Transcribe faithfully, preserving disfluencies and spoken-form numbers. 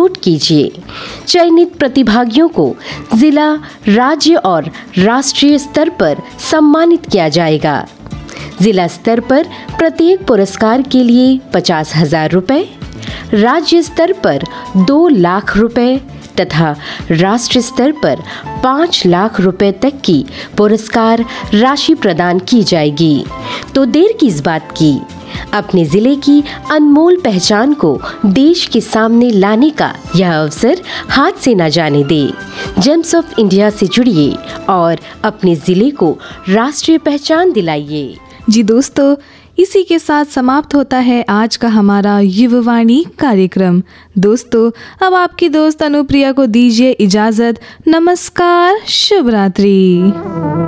Report कीजिए। चयनित प्रतिभागियों को जिला, राज्य और राष्ट्रीय स्तर पर सम्मानित किया जाएगा। जिला स्तर पर प्रत्येक पुरस्कार के लिए पचास हजार रुपये, राज्य स्तर पर दो लाख रुपए तथा राष्ट्रीय स्तर पर पाँच लाख रुपए तक की पुरस्कार राशि प्रदान की जाएगी। तो देर किस बात की, अपने जिले की अनमोल पहचान को देश के सामने लाने का यह अवसर हाथ से न जाने दे। जेम्स ऑफ इंडिया से जुड़िए और अपने जिले को राष्ट्रीय पहचान दिलाइए। जी दोस्तों, इसी के साथ समाप्त होता है आज का हमारा युववाणी कार्यक्रम। दोस्तों, अब आपकी दोस्त अनुप्रिया को दीजिए इजाजत। नमस्कार, शुभ रात्रि।